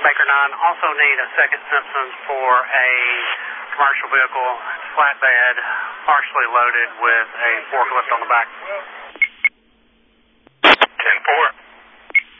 Baker 9, also need a second Simpsons for a commercial vehicle, flatbed, partially loaded with a forklift on the back.